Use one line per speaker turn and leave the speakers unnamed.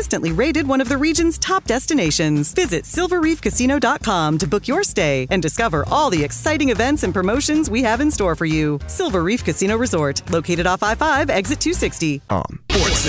consistently rated one of the region's top destinations. Visit silverreefcasino.com to book your stay and discover all the exciting events and promotions we have in store for you. Silver Reef Casino Resort, located off I-5, exit 260.
Sports